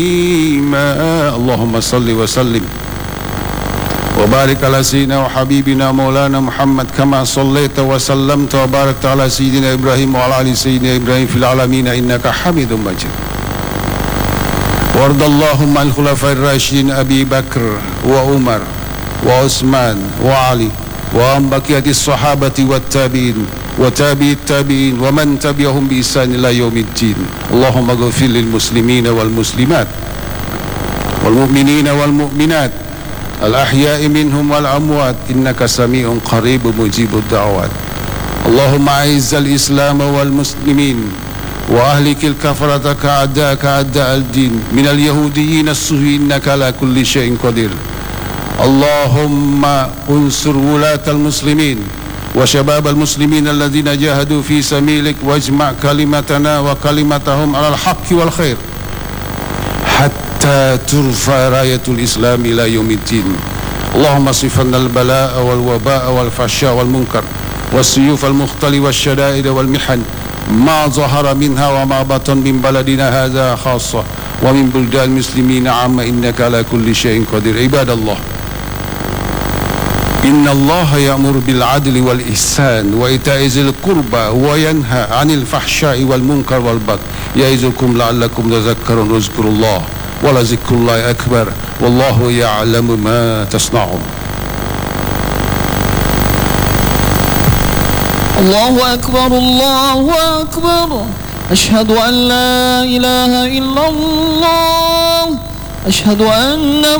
اللهم صل وسلم وبارك على سيدنا وحبيبنا مولانا محمد كما صليت وسلمت وباركت على سيدنا إبراهيم وعلى آل سيدنا إبراهيم في العالمين إنك حميد مجيد. وارض اللهم عن الخلفاء الراشدين أبي بكر وعمر وعثمان وعلي وعن بقية الصحابة والتابعين وتابعي التابعين ومن تبعهم بإحسان إلى يوم الدين. اللهم اغفر للمسلمين والمسلمات والمؤمنين والمؤمنات الأحياء منهم والأموات إنك سميع قريب مجيب الدعوات. اللهم أعز الإسلام والمسلمين وأهلك الكفرة كأعداءك أعداء الدين من اليهوديين الصهيونيين إنك على كل شيء قدير. اللهم انصر ولاة المسلمين وشباب المسلمين الذين جاهدوا في سبيلك واجمع كلمتنا وكلمتهم على الحق والخير حتى ترفع راية الإسلام إلى يوم الدين. اللهم اصرف عنا البلاء والوباء والفحشاء والمنكر والسيوف المختلف والشدائد والمحن ما ظهر منها وما بطن من بلدنا هذا خاصة ومن بلدان المسلمين عامة إنك على كل شيء قدير. عباد الله، إن الله يأمر بالعدل والإحسان وإيتاء ذي القربى وينهى عن الفحشاء والمنكر والبغي يعظكم لعلكم تذكرون. اذكروا الله ولذكر الله أكبر والله يعلم ما تصنعون. الله أكبر الله أكبر. أشهد أن لا إله إلا الله. أشهد أن